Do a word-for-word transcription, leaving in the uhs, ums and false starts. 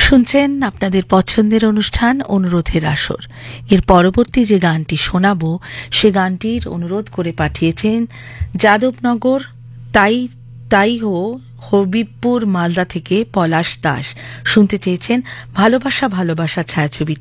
শুনছেন আপনাদের পছন্দের অনুষ্ঠান অনুরোধের আসর। এর পরবর্তী যে গানটি শোনাবো সে গানটির অনুরোধ করে পাঠিয়েছেন যাদবনগর তাই তাই হো হবিবপুর মালদা থেকে পলাশ দাস। শুনতে চেয়েছেন ভালোবাসা ভালোবাসা ছায়াছবি